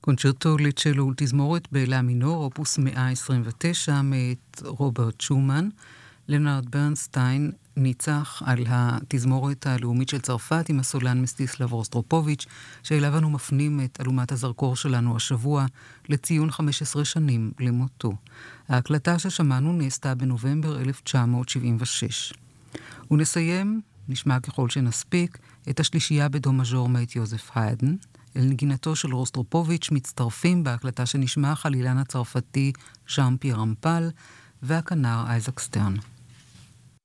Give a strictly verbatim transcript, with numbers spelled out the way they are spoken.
קונצ'רטו לצ'לו ולתזמורת בלה מינור, אופוס מאה עשרים ותשע מאת רוברט שומן. לנארד ברנסטיין ניצח על התזמורת הלאומית של צרפת עם הסולן מסטיסלב רוסטרופוביץ', שאליו אנו מפנים את אלומת הזרקור שלנו השבוע לציון חמש עשרה שנים למותו. ההקלטה ששמענו נעשתה בנובמבר אלף תשע מאות שבעים ושש. ונסיים, נשמע ככל שנספיק, את השלישייה בדו מז'ור מאת יוזף היידן. אל נגינתו של רוסטרופוביץ' מצטרפים בהקלטה שנשמע חלילן הצרפתי ז'אן פייר אמפל והכנר אייזק סטרן.